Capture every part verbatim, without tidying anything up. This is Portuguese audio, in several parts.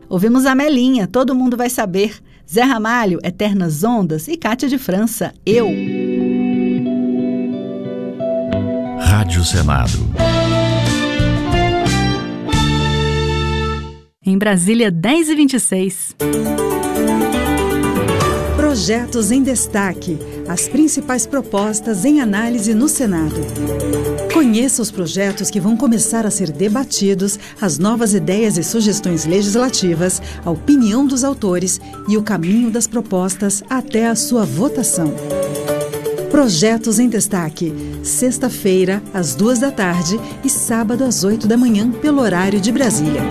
Ouvimos Amelinha, Todo Mundo Vai Saber, Zé Ramalho, Eternas Ondas e Cátia de França, Eu. Rádio Senado. Em Brasília, dez e vinte e seis. Projetos em destaque. As principais propostas em análise no Senado. Conheça os projetos que vão começar a ser debatidos, as novas ideias e sugestões legislativas, a opinião dos autores e o caminho das propostas até a sua votação. Projetos em destaque. Sexta-feira, às duas da tarde e sábado às oito da manhã, pelo horário de Brasília.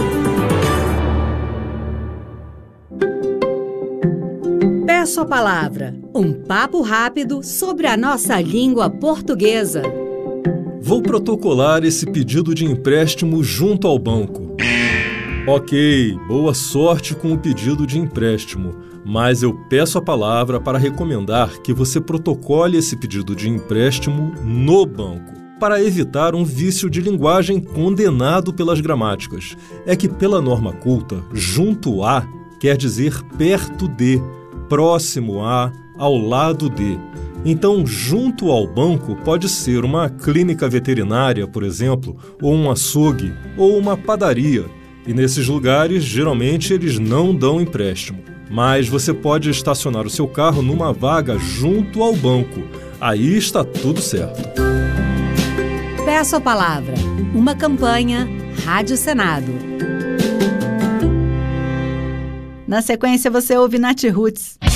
Peço a palavra. Um papo rápido sobre a nossa língua portuguesa. Vou protocolar esse pedido de empréstimo junto ao banco. Ok, boa sorte com o pedido de empréstimo, mas eu peço a palavra para recomendar que você protocole esse pedido de empréstimo no banco, para evitar um vício de linguagem condenado pelas gramáticas. É que pela norma culta, junto a quer dizer perto de, próximo a, ao lado de. Então, junto ao banco pode ser uma clínica veterinária, por exemplo, ou um açougue, ou uma padaria. E nesses lugares, geralmente, eles não dão empréstimo. Mas você pode estacionar o seu carro numa vaga junto ao banco. Aí está tudo certo. Peço a palavra. Uma campanha Rádio Senado. Na sequência, você ouve Nath Roots.